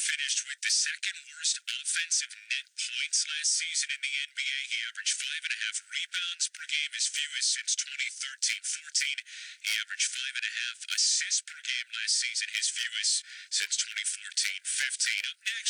finished with the second worst offensive net points last season in the NBA. He averaged 5.5 rebounds per game, his fewest since 2013-14. He averaged 5.5 assists per game last season, his fewest since 2014-15. Up next,